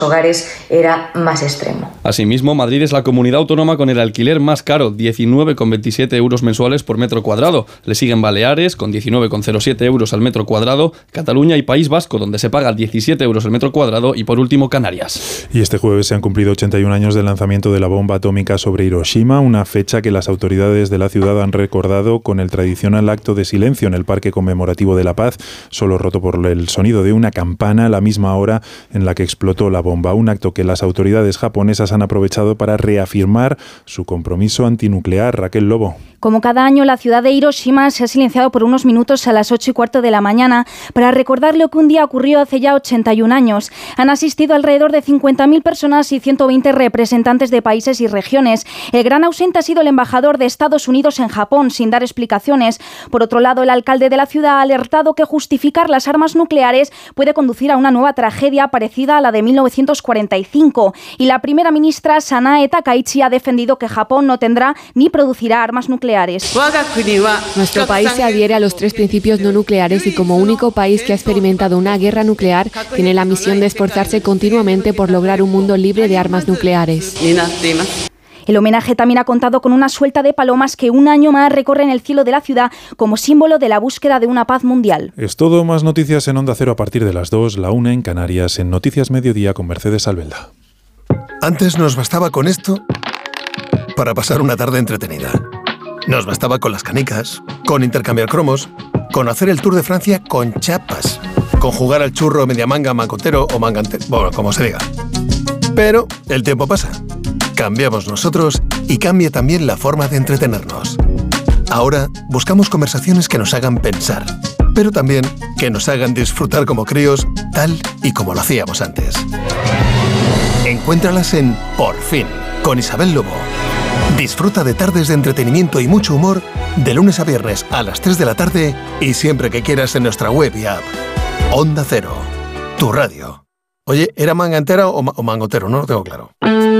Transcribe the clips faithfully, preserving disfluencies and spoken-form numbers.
hogares era más extremo. Asimismo, Madrid es la comunidad autónoma con el alquiler más caro, diecinueve coma veintisiete euros mensuales por metro cuadrado. Le siguen Baleares, con diecinueve coma cero siete euros al metro cuadrado, Cataluña y País Vasco, donde se paga diecisiete euros al metro cuadrado, y por último, Canarias. Y este jueves se han cumplido ochenta y un años del lanzamiento de la bomba atómica sobre Hiroshima, una fecha que las autoridades de la ciudad han recordado con el tradicional acto de silencio en el Parque Conmemorativo de la Paz, solo roto por el sonido de una campana a la misma hora en la que explotó la bomba. Un acto que las autoridades japonesas han aprovechado para reafirmar su compromiso antinuclear. Raquel Lobo. Como cada año, la ciudad de Hiroshima se ha silenciado por unos minutos a las ocho y cuarto de la mañana para recordar lo que un día ocurrió hace ya ochenta y un años. Han asistido alrededor de cincuenta mil personas y ciento veinte representantes de países y regiones. El gran ausente ha sido el embajador de Estados Unidos en Japón, sin dar explicaciones. Por otro lado, el alcalde de la ciudad ha alertado que justificar las armas nucleares puede conducir a una nueva tragedia parecida a la de mil novecientos cuarenta y cinco. Y la primera ministra, Sanae Takaichi, ha defendido que Japón no tendrá ni producirá armas nucleares. Nuestro país se adhiere a los tres principios no nucleares y como único país que ha experimentado una guerra nuclear tiene la misión de esforzarse continuamente por lograr un mundo libre de armas nucleares. El homenaje también ha contado con una suelta de palomas que un año más recorren el cielo de la ciudad como símbolo de la búsqueda de una paz mundial. Es todo, más noticias en Onda Cero a partir de las dos, la una en Canarias, en Noticias Mediodía con Mercedes Albelda. Antes nos bastaba con esto para pasar una tarde entretenida. Nos bastaba con las canicas, con intercambiar cromos, con hacer el Tour de Francia con chapas, con jugar al churro, media manga, mangotero o mangantero, bueno, como se diga. Pero el tiempo pasa. Cambiamos nosotros y cambia también la forma de entretenernos. Ahora buscamos conversaciones que nos hagan pensar, pero también que nos hagan disfrutar como críos, tal y como lo hacíamos antes. Encuéntralas en Por Fin, con Isabel Lobo. Disfruta de tardes de entretenimiento y mucho humor de lunes a viernes a las tres de la tarde y siempre que quieras en nuestra web y app. Onda Cero, tu radio. Oye, ¿era mangantera o, ma- o mangotero? No lo tengo claro.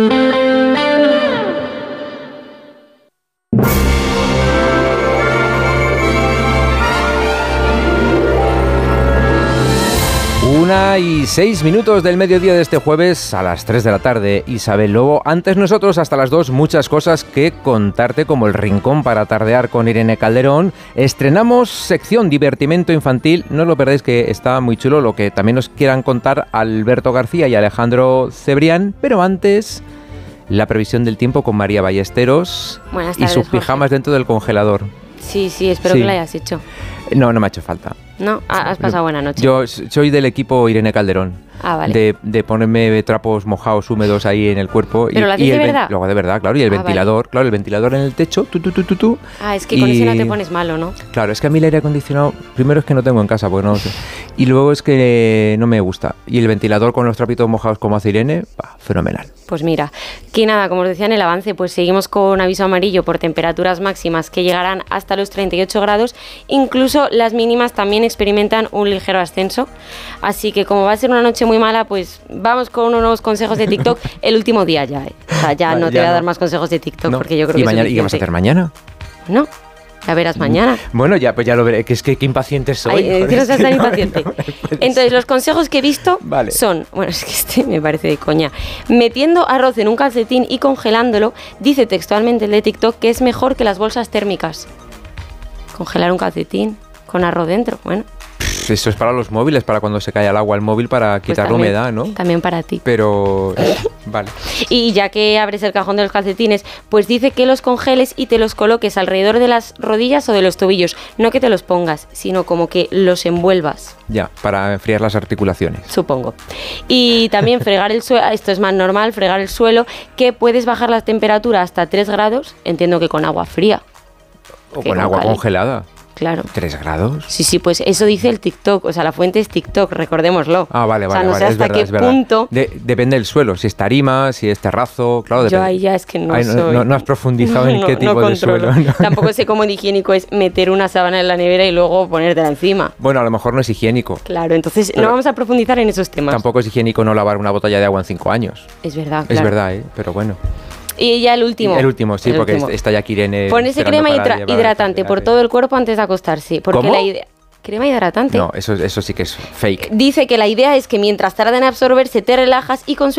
Una y seis minutos del mediodía de este jueves a las tres de la tarde. Isabel Lobo, antes nosotros hasta las dos, muchas cosas que contarte, como el rincón para tardear con Irene Calderón. Estrenamos sección divertimento infantil, no os lo perdáis, que está muy chulo lo que también nos quieran contar Alberto García y Alejandro Cebrián, pero antes la previsión del tiempo con María Ballesteros. Buenas tardes, y sus pijamas Jorge. Dentro del congelador. Sí, sí, espero Sí. que lo hayas hecho. No, no me ha hecho falta. No, has pasado buena noche. Yo soy del equipo Irene Calderón. Ah, vale. De, de ponerme trapos mojados, húmedos ahí en el cuerpo. ¿Pero y, lo haces y de el ven- verdad? Lo hago de verdad, claro. Y el Ah, ventilador, claro, el ventilador en el techo, tú, tú, tú, tú, tú. Ah, es que con Y- ese no te pones malo, ¿no? Claro, es que a mí el aire acondicionado, primero es que no tengo en casa, porque no sé. Y luego es que no me gusta. Y el ventilador con los trapitos mojados como hace Irene, bah, fenomenal. Pues mira, que nada, como os decía en el avance, pues seguimos con aviso amarillo por temperaturas máximas que llegarán hasta los treinta y ocho grados. Incluso las mínimas también experimentan un ligero ascenso. Así que como va a ser una noche muy mala, pues vamos con unos consejos de TikTok el último día ya. ¿eh? O sea, ya Vale, no te ya voy a no. dar más consejos de TikTok No. porque yo creo ¿Y que mañana, es ¿y qué vas a hacer suficiente. mañana? No, ya verás mañana. Bueno, ya, pues ya lo veré. Que es que qué impaciente soy. Ay, joder, que no es seas que tan no- impaciente. no me puedes. Entonces, los consejos que he visto Vale. son, bueno, es que este me parece de coña, metiendo arroz en un calcetín y congelándolo, dice textualmente el de TikTok que es mejor que las bolsas térmicas. Congelar un calcetín con arroz dentro, bueno. Eso es para los móviles, para cuando se cae al agua el móvil, para pues quitar la también- humedad, ¿no? También para ti. Pero, vale. Y ya que abres el cajón de los calcetines, pues dice que los congeles y te los coloques alrededor de las rodillas o de los tobillos. No que te los pongas, sino como que los envuelvas. Ya, para enfriar las articulaciones. Supongo. Y también fregar el suelo, esto es más normal, fregar el suelo, que puedes bajar la temperatura hasta tres grados, entiendo que con agua fría. O Que con con agua cal- congelada. Claro. ¿Tres grados? Sí, sí, pues eso dice el TikTok, o sea, la fuente es TikTok, recordémoslo. Ah, vale, O vale, sea, no vale, sé es hasta verdad, qué es verdad. punto. De- depende del suelo, si es tarima, si es terrazo, claro, Yo depende. ahí ya es que no Ay, soy... no, no has profundizado en No, qué no tipo de controlo. suelo. ¿no? Tampoco sé cómo de higiénico es meter una sábana en la nevera y luego ponértela encima. Bueno, a lo mejor no es higiénico. Claro, entonces Pero no vamos a profundizar en esos temas. Tampoco es higiénico no lavar una botella de agua en cinco años. Es verdad, Es claro. verdad, ¿eh? Pero bueno. Y ya el último. El último, sí, El porque último. está ya aquí Irene. Ponerse esperando crema para hidra- llevar- hidratante por todo el cuerpo antes de acostarse. Porque ¿Cómo? la idea... Crema hidratante. No, eso, eso sí que es fake. Dice que la idea es que mientras tarda en absorberse te relajas y con su